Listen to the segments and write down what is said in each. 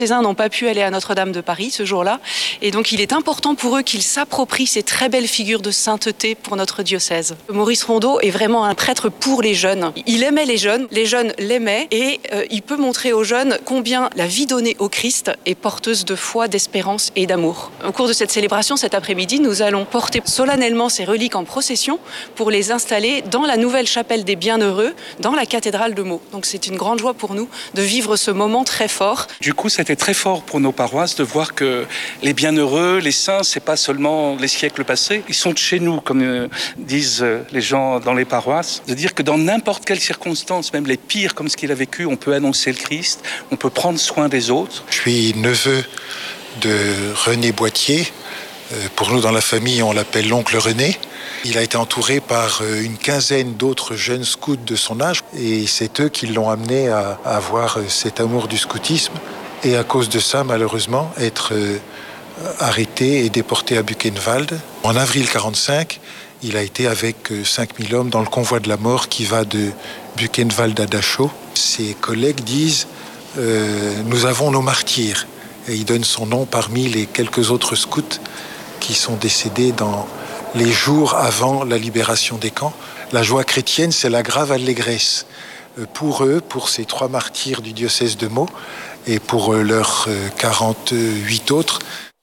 Les uns n'ont pas pu aller à Notre-Dame de Paris ce jour-là, et donc il est important pour eux qu'ils s'approprient ces très belles figures de sainteté pour notre diocèse. Maurice Rondeau est vraiment un prêtre pour les jeunes. Il aimait les jeunes l'aimaient, et il peut montrer aux jeunes combien la vie donnée au Christ est porteuse de foi, d'espérance et d'amour. Au cours de cette célébration, cet après-midi, nous allons porter solennellement ces reliques en procession pour les installer dans la nouvelle chapelle des Bienheureux, dans la cathédrale de Meaux. Donc c'est une grande joie pour nous de vivre ce moment très fort. Du coup, c'était très fort pour nos paroisses de voir que les bienheureux, les saints, c'est pas seulement les siècles passés, ils sont de chez nous, comme disent les gens dans les paroisses. De dire que dans n'importe quelle circonstance, même les pires comme ce qu'il a vécu, on peut annoncer le Christ, on peut prendre soin des autres. Je suis neveu de René Boittier. Pour nous, dans la famille, on l'appelle l'oncle René. Il a été entouré par une quinzaine d'autres jeunes scouts de son âge, et c'est eux qui l'ont amené à avoir cet amour du scoutisme. Et à cause de ça, malheureusement, être arrêté et déporté à Buchenwald. En avril 1945, il a été avec 5000 hommes dans le convoi de la mort qui va de Buchenwald à Dachau. Ses collègues disent « Nous avons nos martyrs ». Et il donne son nom parmi les quelques autres scouts qui sont décédés dans les jours avant la libération des camps. La joie chrétienne, c'est la grave allégresse. Pour eux, pour ces 3 martyrs du diocèse de Meaux, et pour leurs 48 autres.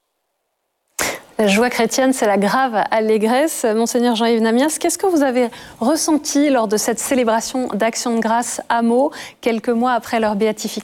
La joie chrétienne, c'est la grave allégresse. Monseigneur Jean-Yves Namias, qu'est-ce que vous avez ressenti lors de cette célébration d'Action de grâce à Meaux, quelques mois après leur béatification ?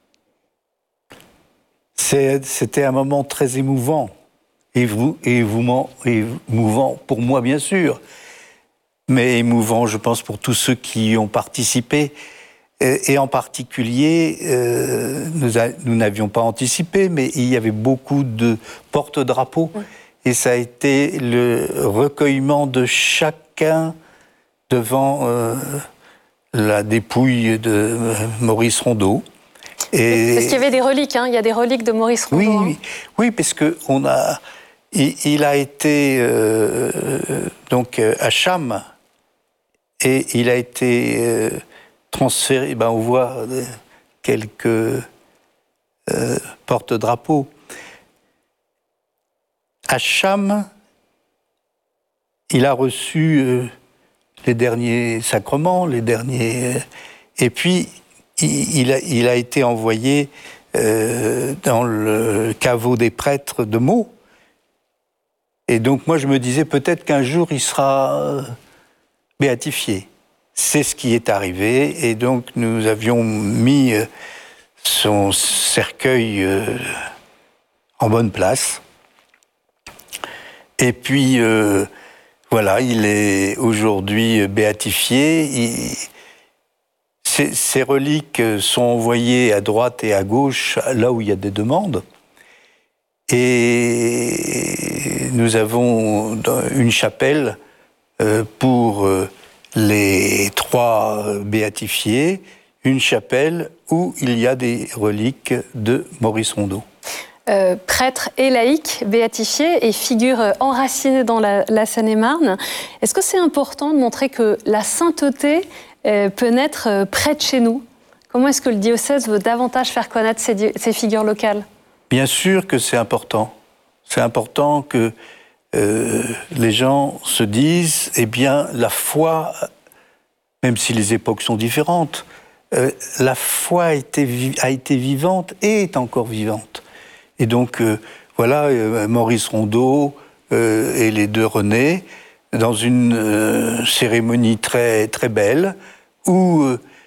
C'était un moment très émouvant, émouvant pour moi bien sûr, mais émouvant je pense pour tous ceux qui y ont participé. Et en particulier, nous n'avions pas anticipé, mais il y avait beaucoup de porte-drapeaux. Oui. Et ça a été le recueillement de chacun devant la dépouille de Maurice Rondeau. Parce qu'il y avait des reliques, il y a des reliques de Maurice Rondeau. Oui, parce que il a été donc à Cham, et il a été transféré. On voit quelques porte-drapeaux. À Cham, il a reçu les derniers sacrements, et puis il a été envoyé dans le caveau des prêtres de Meaux. Et donc moi je me disais peut-être qu'un jour il sera béatifié. C'est ce qui est arrivé, et donc nous avions mis son cercueil en bonne place. Et puis voilà, il est aujourd'hui béatifié. Ces reliques sont envoyées à droite et à gauche, là où il y a des demandes. Et nous avons une chapelle pour les 3 béatifiés, une chapelle où il y a des reliques de Maurice Rondeau. Prêtre et laïc béatifié et figure enracinée dans la Seine-et-Marne. Est-ce que c'est important de montrer que la sainteté peut naître près de chez nous ? Comment est-ce que le diocèse veut davantage faire connaître ces figures locales ? Bien sûr que c'est important. C'est important que les gens se disent, la foi, même si les époques sont différentes, la foi a été vivante et est encore vivante. Et donc, voilà, Maurice Rondeau et les 2 René, dans une cérémonie très, très belle, où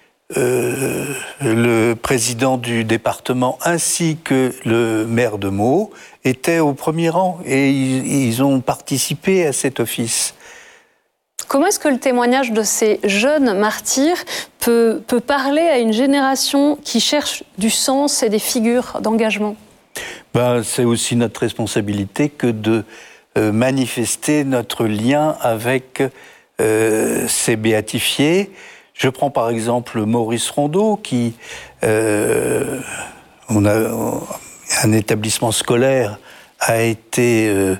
le président du département ainsi que le maire de Meaux étaient au premier rang, et ils ont participé à cet office. Comment est-ce que le témoignage de ces jeunes martyrs peut parler à une génération qui cherche du sens et des figures d'engagement ? C'est aussi notre responsabilité que de manifester notre lien avec ces béatifiés. Je prends par exemple Maurice Rondeau, qui un établissement scolaire a été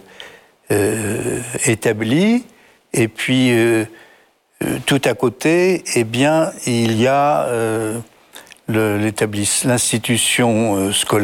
établi, et puis tout à côté, il y a l'institution scolaire.